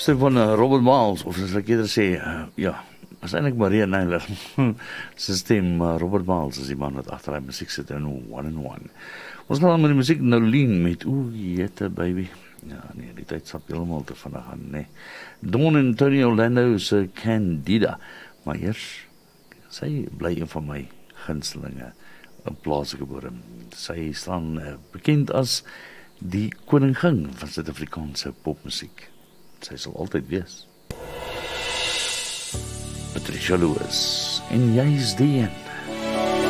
stem van Robert Miles, of as ek eerder sê, ja, is eintlik Maria Nyler. Sy stem, Robert Miles is die man wat agter die musiek sit in One and One. Ons gaan met die musiek Nolien met Jette Baby. Ja, nee, die tyd sap helemaal te vandag aan, nee. Dawn en Tony Orlando se Candida. Maar eers, sy bly een van my gunstelinge in plaaslike bodem. Sy staan bekend as die koningin van Suid-Afrikaanse popmusiek. Sy sal altyd wees. Patricia Lewis, en jy is die een.